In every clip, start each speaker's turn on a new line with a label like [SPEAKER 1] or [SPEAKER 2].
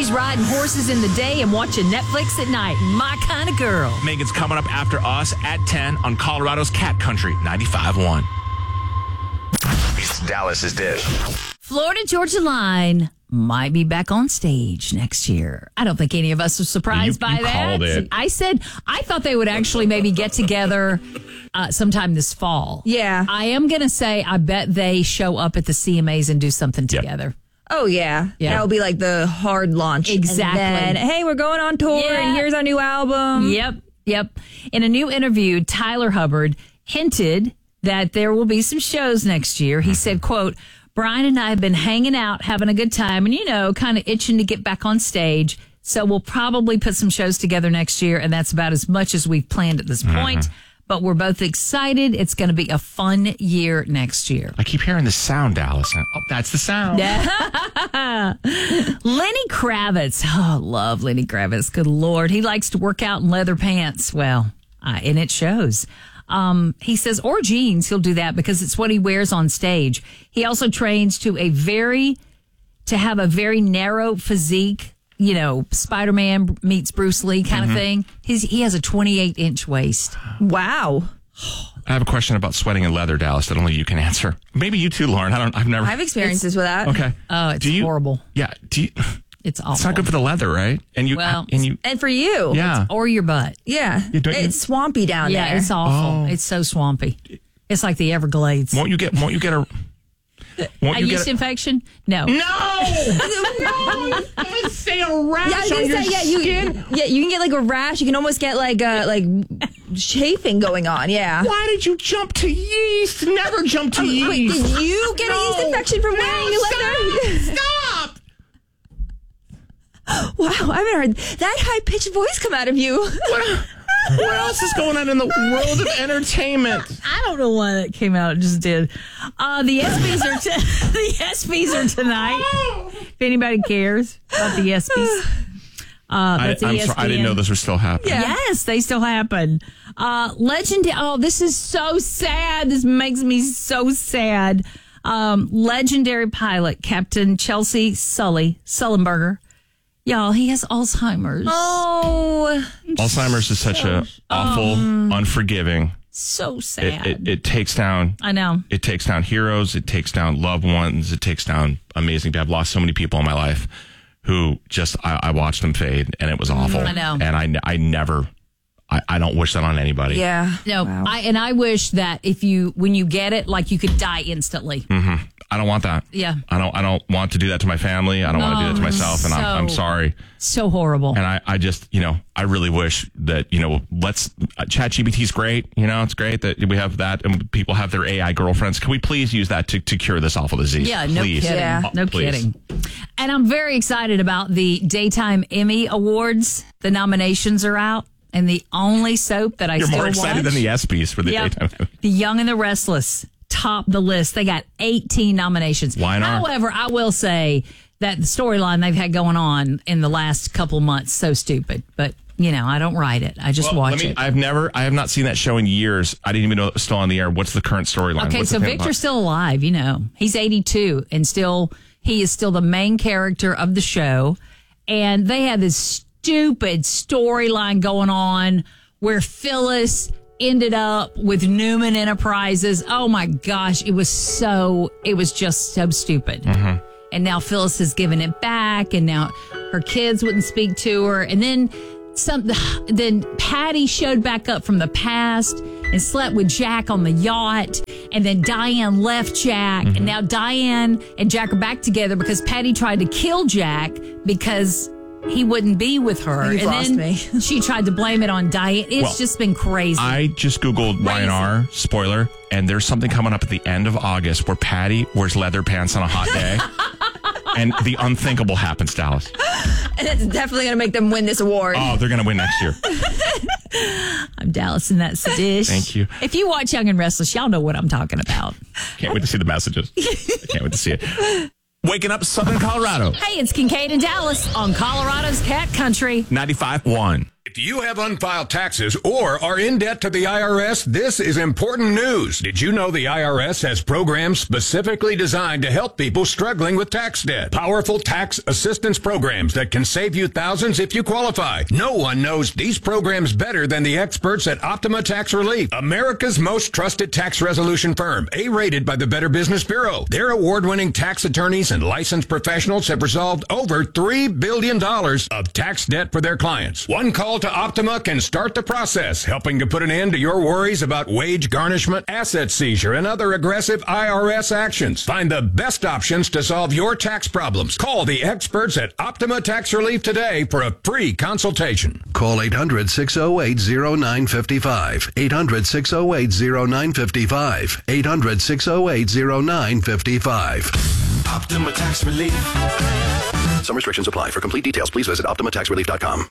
[SPEAKER 1] She's riding horses in the day and watching Netflix at night. My kind of girl.
[SPEAKER 2] Megan's coming up after us at 10 on Colorado's Cat Country 95.1. It's Dallas's Dish.
[SPEAKER 1] Florida Georgia Line might be back on stage next year. I don't think any of us are surprised by that.
[SPEAKER 2] Called it.
[SPEAKER 1] I thought they would actually maybe get together sometime this fall.
[SPEAKER 3] Yeah.
[SPEAKER 1] I am going to say I bet they show up at the CMAs and do something together.
[SPEAKER 3] Oh, yeah. That'll be like the hard launch.
[SPEAKER 1] Exactly.
[SPEAKER 3] And then, hey, we're going on tour and here's our new album.
[SPEAKER 1] Yep. In a new interview, Tyler Hubbard hinted that there will be some shows next year. He said, quote, Brian and I have been hanging out, having a good time, and, kind of itching to get back on stage. So we'll probably put some shows together next year, and that's about as much as we've planned at this point. But we're both excited. It's going to be a fun year next year.
[SPEAKER 2] I keep hearing the sound, Dallas. Oh, that's the sound.
[SPEAKER 1] Lenny Kravitz. Oh, I love Lenny Kravitz. Good Lord. He likes to work out in leather pants. Well, and it shows. He says, or jeans, he'll do that because it's what he wears on stage. He also trains to have a very narrow physique, Spider-Man meets Bruce Lee kind of thing. He has a 28-inch waist.
[SPEAKER 3] Wow.
[SPEAKER 2] I have a question about sweating in leather, Dallas, that only you can answer. Maybe you too, Lauren. I've never.
[SPEAKER 3] I have experiences with that.
[SPEAKER 2] Okay.
[SPEAKER 1] Oh, it's horrible.
[SPEAKER 2] Yeah.
[SPEAKER 1] It's awful.
[SPEAKER 2] It's not good for the leather, right? And
[SPEAKER 3] for you.
[SPEAKER 2] Yeah.
[SPEAKER 1] Or your butt.
[SPEAKER 3] Yeah. It's swampy down there.
[SPEAKER 1] Yeah, it's awful. It's so swampy. It's like the Everglades.
[SPEAKER 2] Won't you get a
[SPEAKER 1] yeast infection? No.
[SPEAKER 2] No! Don't say a rash on your skin.
[SPEAKER 3] You can get like a rash. You can almost get like chafing going on. Yeah.
[SPEAKER 2] Why did you jump to yeast? Never jump to yeast.
[SPEAKER 3] Wait, did you get a yeast infection from wearing leather?
[SPEAKER 2] Stop!
[SPEAKER 3] Wow, I haven't heard that high-pitched voice come out of you.
[SPEAKER 2] What else is going on in the world of entertainment?
[SPEAKER 1] I don't know why that came out. It just did. The ESPYs are tonight. If anybody cares about the ESPYs.
[SPEAKER 2] I'm sorry, I didn't know this was still happening.
[SPEAKER 1] Yeah. Yes, they still happen. Legendary. Oh, this is so sad. This makes me so sad. Legendary pilot Captain Chelsea Sullenberger. Y'all, he has Alzheimer's.
[SPEAKER 3] Oh.
[SPEAKER 2] Alzheimer's is such a awful, unforgiving.
[SPEAKER 1] So sad.
[SPEAKER 2] It takes down.
[SPEAKER 1] I know.
[SPEAKER 2] It takes down heroes. It takes down loved ones. It takes down amazing people. I've lost so many people in my life who just, I watched them fade and it was awful.
[SPEAKER 1] I know.
[SPEAKER 2] And I don't wish that on anybody.
[SPEAKER 3] Yeah.
[SPEAKER 1] No, wow. I wish that when you get it, like you could die instantly.
[SPEAKER 2] Mm-hmm. I don't want that.
[SPEAKER 1] Yeah.
[SPEAKER 2] I don't want to do that to my family. I don't want to do that to myself. And I'm sorry.
[SPEAKER 1] So horrible.
[SPEAKER 2] And I just, I really wish that, ChatGPT's great. It's great that we have that and people have their AI girlfriends. Can we please use that to cure this awful disease?
[SPEAKER 1] Yeah, no
[SPEAKER 2] please.
[SPEAKER 1] kidding.
[SPEAKER 3] Yeah.
[SPEAKER 1] No
[SPEAKER 2] please.
[SPEAKER 1] kidding. And I'm very excited about the Daytime Emmy Awards. The nominations are out. And the only soap that
[SPEAKER 2] You're
[SPEAKER 1] still
[SPEAKER 2] more excited
[SPEAKER 1] watch,
[SPEAKER 2] than the ESPYs for the Daytime Emmy.
[SPEAKER 1] The Young and the Restless top the list. They got 18 nominations.
[SPEAKER 2] Why not?
[SPEAKER 1] However, I will say that the storyline they've had going on in the last couple months, so stupid. But, I don't write it. I just watch it.
[SPEAKER 2] I have not seen that show in years. I didn't even know it was still on the air. What's the current storyline?
[SPEAKER 1] Okay, so Victor's still alive, He's 82 and he is still the main character of the show. And they had this stupid storyline going on where Phyllis ended up with Newman Enterprises. Oh my gosh, it was just so stupid. Mm-hmm. And now Phyllis has given it back, and now her kids wouldn't speak to her. And then Patty showed back up from the past and slept with Jack on the yacht. And then Diane left Jack, and now Diane and Jack are back together because Patty tried to kill Jack because he wouldn't be with her.
[SPEAKER 3] You've lost me.
[SPEAKER 1] She tried to blame it on Diane. It's just been crazy.
[SPEAKER 2] I just Googled YNR, spoiler, and there's something coming up at the end of August where Patty wears leather pants on a hot day. And the unthinkable happens, Dallas.
[SPEAKER 3] And it's definitely going to make them win this award.
[SPEAKER 2] Oh, they're going to win next year.
[SPEAKER 1] I'm Dallas, and that's the dish.
[SPEAKER 2] Thank you.
[SPEAKER 1] If you watch Young and Restless, y'all know what I'm talking about.
[SPEAKER 2] Can't wait to see the messages. I can't wait to see it. Waking up Southern Colorado.
[SPEAKER 1] Hey, it's Kincaid and Dallas on Colorado's Cat Country.
[SPEAKER 2] 95.1.
[SPEAKER 4] If you have unfiled taxes or are in debt to the IRS, this is important news. Did you know the IRS has programs specifically designed to help people struggling with tax debt? Powerful tax assistance programs that can save you thousands if you qualify. No one knows these programs better than the experts at Optima Tax Relief, America's most trusted tax resolution firm, A-rated by the Better Business Bureau. Their award-winning tax attorneys and licensed professionals have resolved over $3 billion of tax debt for their clients. One call to Optima can start the process, helping to put an end to your worries about wage garnishment, asset seizure, and other aggressive IRS actions. Find the best options to solve your tax problems. Call the experts at Optima Tax Relief today for a free consultation.
[SPEAKER 5] Call 800-608-0955. 800-608-0955. 800-608-0955.
[SPEAKER 6] Optima Tax Relief.
[SPEAKER 5] Some restrictions apply. For complete details, please visit OptimaTaxRelief.com.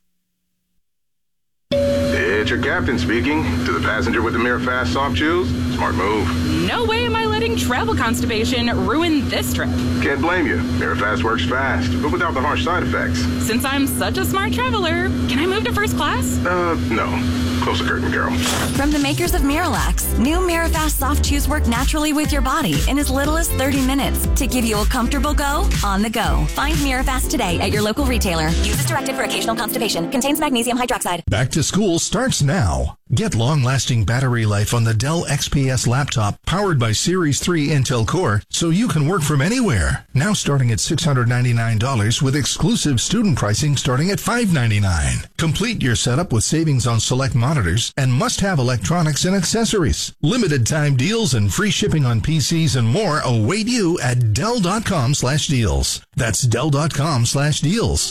[SPEAKER 7] It's your captain speaking. To the passenger with the Mirror Fast soft chews, smart move.
[SPEAKER 8] No way am I letting travel constipation ruin this trip.
[SPEAKER 7] Can't blame you. Mirror Fast works fast, but without the harsh side effects.
[SPEAKER 8] Since I'm such a smart traveler, can I move to first class?
[SPEAKER 7] No. Close the curtain, girl.
[SPEAKER 9] From the makers of Miralax, new Mirror Fast soft chews work naturally with your body in as little as 30 minutes to give you a comfortable go on the go. Find Mirror Fast today at your local retailer. Use as directed for occasional constipation. Contains magnesium hydroxide.
[SPEAKER 10] Back to school starts now. Get long-lasting battery life on the Dell XPS laptop powered by Series 3 Intel Core so you can work from anywhere. Now starting at $699 with exclusive student pricing starting at $599. Complete your setup with savings on select monitors and must-have electronics and accessories. Limited time deals and free shipping on PCs and more await you at Dell.com/deals. That's Dell.com/deals.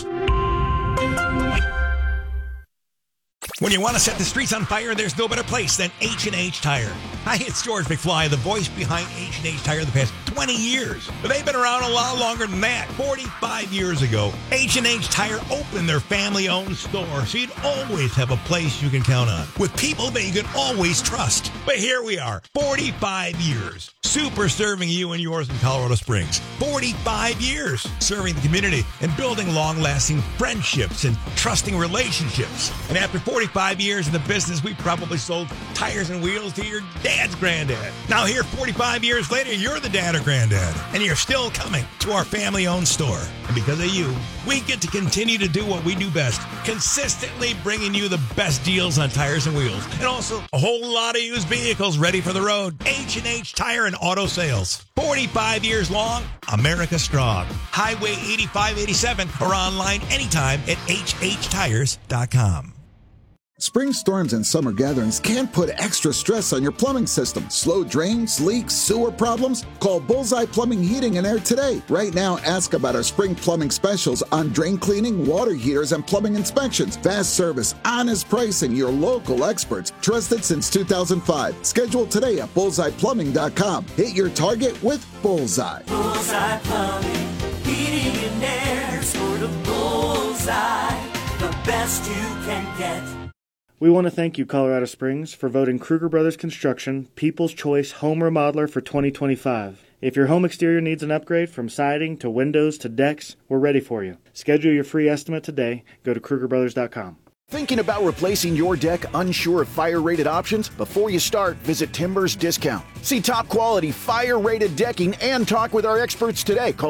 [SPEAKER 11] When you want to set the streets on fire, there's no better place than H&H Tire. Hi, it's George McFly, the voice behind H&H Tire the past 20 years. But they've been around a lot longer than that. 45 years ago, H&H Tire opened their family-owned store, so you'd always have a place you can count on, with people that you can always trust. But here we are, 45 years, super serving you and yours in Colorado Springs. 45 years serving the community and building long-lasting friendships and trusting relationships. And after 45 years in the business, we probably sold tires and wheels to your dad's granddad. Now here, 45 years later, you're the dad or granddad, and you're still coming to our family-owned store. And because of you, we get to continue to do what we do best, consistently bringing you the best deals on tires and wheels, and also a whole lot of used vehicles ready for the road. H&H Tire and Auto Sales. 45 years long, America strong. Highway 8587 or online anytime at hhtires.com.
[SPEAKER 12] Spring storms and summer gatherings can put extra stress on your plumbing system. Slow drains, leaks, sewer problems? Call Bullseye Plumbing, Heating and Air today. Right now, ask about our spring plumbing specials on drain cleaning, water heaters, and plumbing inspections. Fast service, honest pricing, your local experts. Trusted since 2005. Schedule today at bullseyeplumbing.com. Hit your target with Bullseye.
[SPEAKER 6] Bullseye Plumbing, Heating and Air, sort of Bullseye, the best you can get.
[SPEAKER 13] We want to thank you, Colorado Springs, for voting Kruger Brothers Construction People's Choice Home Remodeler for 2025. If your home exterior needs an upgrade from siding to windows to decks, we're ready for you. Schedule your free estimate today. Go to KrugerBrothers.com.
[SPEAKER 14] Thinking about replacing your deck, unsure of fire-rated options? Before you start, visit Timbers Discount. See top-quality, fire-rated decking and talk with our experts today. Call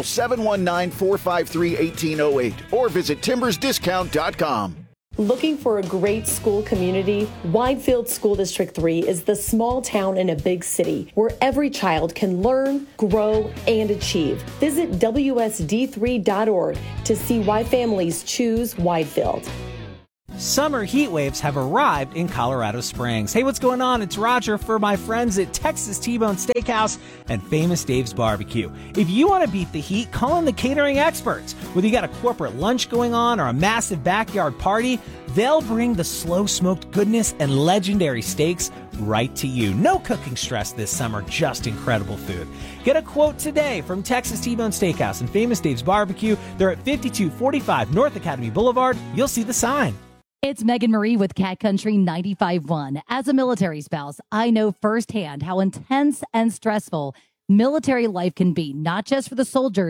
[SPEAKER 14] 719-453-1808 or visit timbersdiscount.com.
[SPEAKER 15] Looking for a great school community? Widefield School District 3 is the small town in a big city where every child can learn, grow, and achieve. Visit WSD3.org to see why families choose Widefield.
[SPEAKER 16] Summer heat waves have arrived in Colorado Springs. Hey, what's going on? It's Roger for my friends at Texas T-Bone Steakhouse and Famous Dave's Barbecue. If you want to beat the heat, call in the catering experts. Whether you got a corporate lunch going on or a massive backyard party, they'll bring the slow-smoked goodness and legendary steaks right to you. No cooking stress this summer, just incredible food. Get a quote today from Texas T-Bone Steakhouse and Famous Dave's Barbecue. They're at 5245 North Academy Boulevard. You'll see the sign.
[SPEAKER 17] It's Megan Marie with Cat Country 95.1. As a military spouse, I know firsthand how intense and stressful military life can be, not just for the soldiers,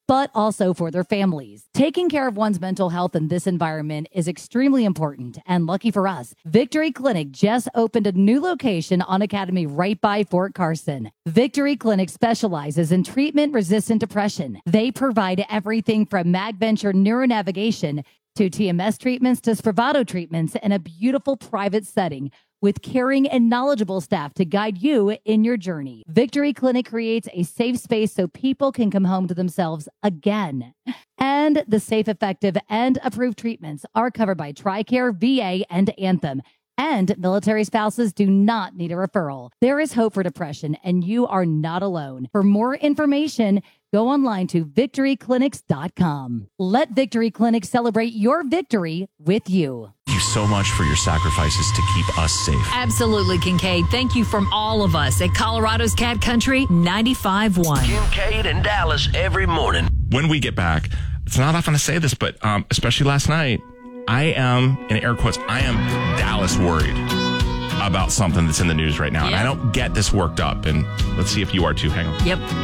[SPEAKER 17] but also for their families. Taking care of one's mental health in this environment is extremely important, and lucky for us, Victory Clinic just opened a new location on Academy right by Fort Carson. Victory Clinic specializes in treatment-resistant depression. They provide everything from MagVenture neuronavigation to TMS treatments to Spravato treatments in a beautiful private setting with caring and knowledgeable staff to guide you in your journey. Victory Clinic creates a safe space so people can come home to themselves again. And the safe, effective, and approved treatments are covered by TRICARE, VA, and Anthem. And military spouses do not need a referral. There is hope for depression, and you are not alone. For more information, go online to victoryclinics.com. Let Victory Clinic celebrate your victory with you.
[SPEAKER 2] Thank you so much for your sacrifices to keep us safe.
[SPEAKER 1] Absolutely, Kincaid. Thank you from all of us at Colorado's Cat Country 95.1.
[SPEAKER 18] Kincaid and Dallas every morning.
[SPEAKER 2] When we get back, it's not often I say this, but especially last night, I am, in air quotes, I am Dallas worried about something that's in the news right now.
[SPEAKER 1] Yep.
[SPEAKER 2] And I don't get this worked up. And let's see if you are too. Hang on.
[SPEAKER 1] Yep.